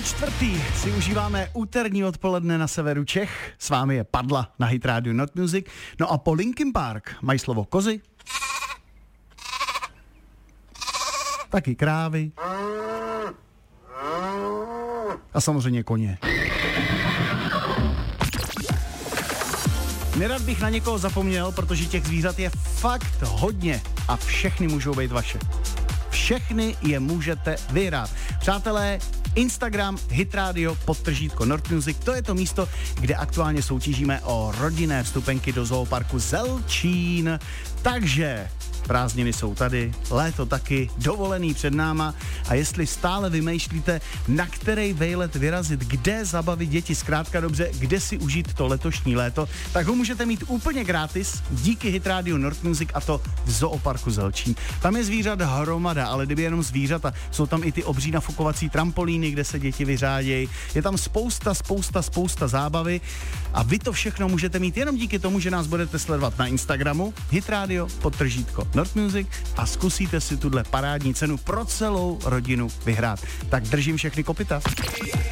4. si užíváme úterní odpoledne na severu Čech. S vámi je Padla na Hit Radio Not Music. No a po Linkin Park mají slovo kozy, taky krávy a samozřejmě koně. Nerad bych na někoho zapomněl, protože těch zvířat je fakt hodně a všechny můžou být vaše. Všechny je můžete vyhrát. Přátelé, Instagram hitradio _ Nord Music, to je to místo, kde aktuálně soutěžíme o rodinné vstupenky do zooparku Zelčín. Takže prázdniny jsou tady, léto taky, dovolený před náma a jestli stále vymýšlíte, na který vejlet vyrazit, kde zabavit děti, zkrátka dobře, kde si užít to letošní léto, tak ho můžete mít úplně gratis díky Hit Radio Nord Music, a to v zooparku Zelčín. Tam je zvířat hromada, ale kdyby jenom zvířata, jsou tam i ty obří nafukovací trampolíny, kde se děti vyřádějí. Je tam spousta zábavy a vy to všechno můžete mít jenom díky tomu, že nás budete sledovat na Instagramu Hit Radio _ Nord Music a zkusíte si tuhle parádní cenu pro celou rodinu vyhrát. Tak držím všechny kopyta.